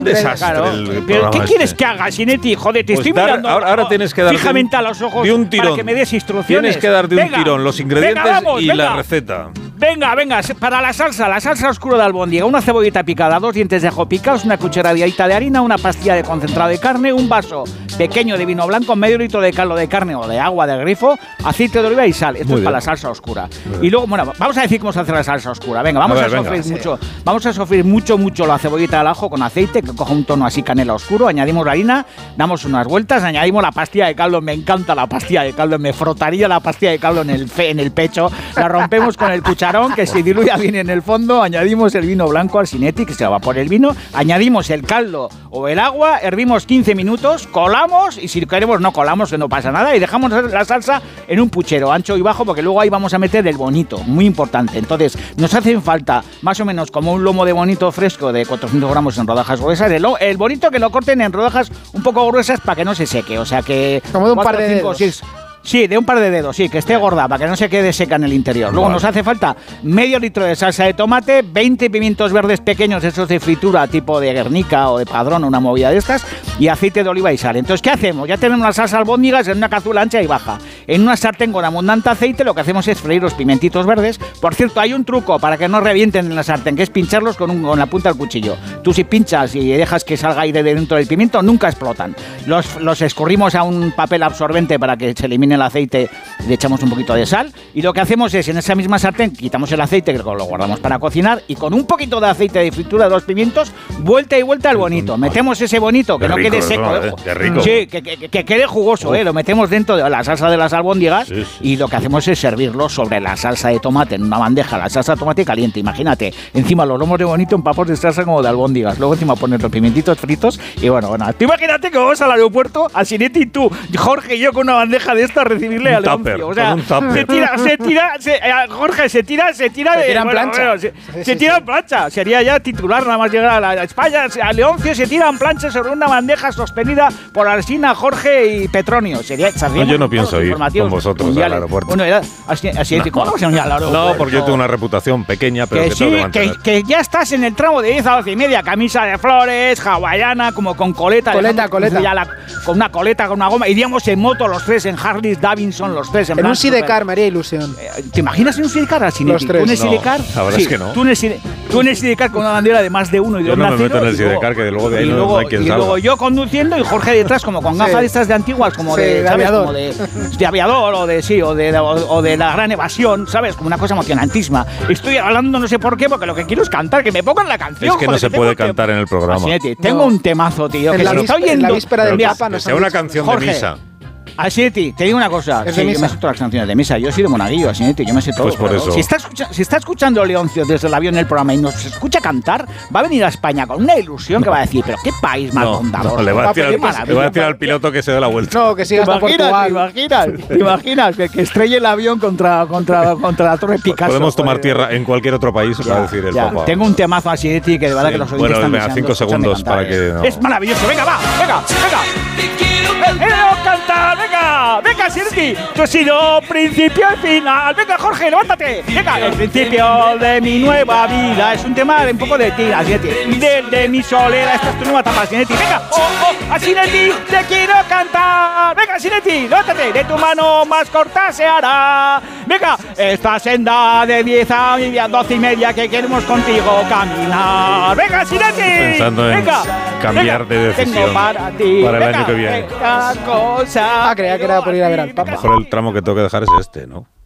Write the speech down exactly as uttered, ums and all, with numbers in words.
Desastre. Claro. El ¿Pero qué este. quieres que haga, Sinetti? Joder, te Pues estoy dar, mirando ahora, ahora tienes que dar fijamente de un, a los ojos de un tirón. para que me des instrucciones. Tienes que dar de un venga, tirón los ingredientes venga, vamos, y venga. la receta. Venga, venga, para la salsa, la salsa oscura de albóndiga, una cebollita picada, dos dientes de ajo picados, una cucharadita de harina, una pastilla de concentrado de carne, un vaso pequeño de vino blanco, medio litro de caldo de carne o de agua del grifo, aceite de oliva y sal. Esto Muy es para bien. la salsa oscura. Y luego, bueno, vamos a decir cómo se hace la salsa oscura. Venga, vamos a, A ver, a sofreír venga. mucho, vamos a sofreír mucho, mucho la cebollita del ajo con aceite, que coja un tono así canela oscuro, añadimos la harina, damos unas vueltas, añadimos la pastilla de caldo, me encanta la pastilla de caldo, me frotaría la pastilla de caldo en el, fe, en el pecho, la rompemos con el cucharón, que se diluya bien en el fondo, añadimos el vino blanco al Sinetti, que se va por el vino, añadimos el caldo o el agua, hervimos quince minutos, colamos y si queremos no colamos, que no pasa nada, y dejamos la salsa en un puchero ancho y bajo, porque luego ahí vamos a meter el bonito, muy importante. Entonces, nos hacen falta más o menos como un lomo de bonito fresco de cuatrocientos gramos en rodajas gruesas, el, el bonito que lo corten en rodajas un poco gruesas para que no se seque, o sea que... Como de un cuatro, par de cinco, dedos. seis, Sí, de un par de dedos, sí, que esté gorda, para que no se quede seca en el interior. Luego Vale. nos hace falta medio litro de salsa de tomate, veinte pimientos verdes pequeños, esos de fritura, tipo de Guernica o de Padrón, una movida de estas, y aceite de oliva y sal. Entonces, ¿qué hacemos? Ya tenemos las salsas albóndigas en una cazuela ancha y baja. En una sartén con abundante aceite, lo que hacemos es freír los pimentitos verdes. Por cierto, hay un truco para que no revienten en la sartén, que es pincharlos con, un, con la punta del cuchillo. Tú si pinchas y dejas que salga aire de dentro del pimiento, nunca explotan. Los, los escurrimos a un papel absorbente para que se elimine el aceite. Le echamos un poquito de sal y lo que hacemos es en esa misma sartén quitamos el aceite que lo guardamos para cocinar y con un poquito de aceite de fritura de los pimientos vuelta y vuelta al bonito. Metemos ese bonito que Qué no rico quede eso, seco, eh, qué rico. sí, que, que, que quede jugoso, eh. Lo metemos dentro de la salsa de las albóndigas Sí, sí. y lo que hacemos es servirlo sobre la salsa de tomate en una bandeja, la salsa de tomate caliente. Imagínate, encima los lomos de bonito en papos de salsa como de albóndigas. Luego encima poner los pimentitos fritos y bueno, bueno. Tú imagínate que vamos al aeropuerto, a Sinetti y tú, Jorge y yo con una bandeja de esta a recibirle Un al tupper, Leoncio. O sea, con un tupper. se tira, se tira, se, eh, Jorge se tira, se tira Se de tira en bueno, plancha. bueno, se, Sí, se sí, tira sí. en plancha. Sería ya titular nada más llegar a, la, a España. A Leoncio se tira en plancha sobre una bandeja sostenida por Alsina, Jorge y Petronio. Sería, No, yo no pienso ir con vosotros al aeropuerto. Bueno, era así, así no. ¿Cómo vamos a ir al aeropuerto? No, porque yo tengo una reputación pequeña, pero Que, que, sí, tengo que que, mantener. que ya estás en el tramo de diez a doce y media, camisa de flores, hawaiana, como con coleta. Coleta, dejamos coleta. ya la- con una coleta, con una goma. Iríamos en moto los tres, en Harley Davidson los tres. En, En plan un sidecar super- me haría ilusión. Eh, ¿Te imaginas en un sidecar así? Los tres. ¿Tú en el No, sidecar? la verdad es que no. Tú en, el side- tú en el sidecar con una bandera de más de uno y de Yo un no me nacido, meto en el y luego- sidecar, que luego de ahí y no- luego, no hay quien y salga. luego yo conduciendo y Jorge detrás como con Sí. gafas de estas de antiguas, como Sí, de, de ¿sabes? aviador. Como de, de aviador o de sí, o de, o, o de la gran evasión, ¿sabes? Como una cosa emocionantísima. Estoy hablando no sé por qué, porque lo que quiero es cantar, que me pongan la canción. Es que no joder, se tengo puede un tem- cantar en el programa. Así es, tengo No. un temazo, tío, En que la se víspera- está en la oyendo. víspera del Pero Papa que nos sea han una dicho- canción Jorge. de misa. Asieti, te digo una cosa. Es Sí, de yo misa. me sé todas las canciones de misa. Yo soy de Monaguillo, Asieti, yo me sé todo. Pues por claro. eso. Si está, escucha- si está escuchando Leoncio desde el avión en el programa y nos escucha cantar, va a venir a España con una ilusión que va a decir, pero qué país más No, bondador. no, le va a decir, Qué al, maravilla. le va a decir al piloto que se dé la vuelta. No, que siga ¿Te hasta imaginas, Portugal. ¿Te imaginas? ¿Te imaginas que, que estrelle el avión contra, contra, contra la Torre Picasso? Podemos tomar Joder. tierra en cualquier otro país, va a decir el Ya, Papa. tengo un temazo así de ti que de verdad Sí, que los oyentes bueno, están venga, deseando cinco escucharme segundos cantar, para que eh. no. Es maravilloso, venga, va, venga, venga. ¡Quiero cantar, venga! ¡Venga, Sirti! Tú has sido principio y final. Venga, Jorge, levántate. Venga, el principio de mi nueva vida. Es un tema de un poco de ti, así de ti. De, de mi solera, esta es tu nueva etapa, Sinetti. Venga, oh, oh, a Sinetti te quiero cantar. Venga, Sinetti, levántate. De tu mano más corta se hará. Venga, esta senda de diez a doce y media que queremos contigo caminar. Venga, Sinetti. Pensando en venga, cambiar venga, de decisión tengo para ti. para el Venga, año que viene. venga, cosa. Ah, creía que era por ir a ver al Papa. Mejor el tramo que tengo que dejar es este, ¿no?